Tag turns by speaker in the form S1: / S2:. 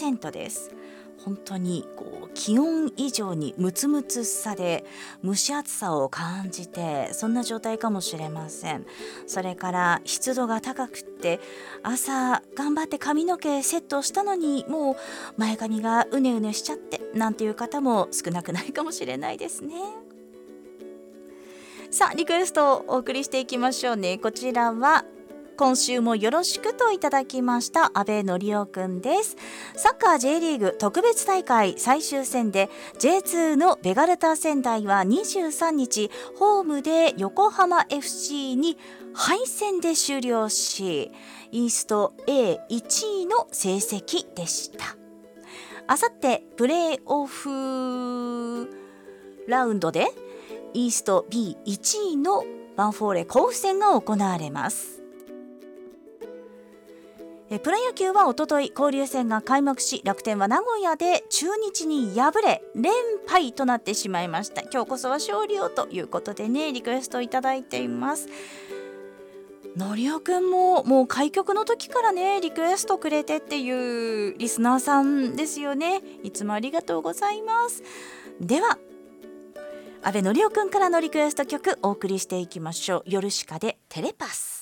S1: 0% です。本当に気温以上にムツムツさで蒸し暑さを感じて、そんな状態かもしれません。それから湿度が高くって、朝頑張って髪の毛セットしたのにもう前髪がうねうねしちゃってなんていう方も少なくないかもしれないですね。さあリクエストをお送りしていきましょうね。こちらは今週もよろしくといただきました安倍則夫くんです。サッカー J リーグ特別大会最終戦で J2 のベガルタ仙台は23日ホームで横浜 FC に敗戦で終了し、イースト A1 位の成績でした。あさってプレーオフラウンドでイースト B1 位のヴァンフォーレ甲府戦が行われます。プロ野球はおととい交流戦が開幕し、楽天は名古屋で中日に敗れ連敗となってしまいました。今日こそは勝利をということでね、リクエストいただいています。のりおくんももう開局の時からねリクエストくれてっていうリスナーさんですよね。いつもありがとうございます。では安倍のりおくんからのリクエスト曲お送りしていきましょう。ヨルシカでテレパス。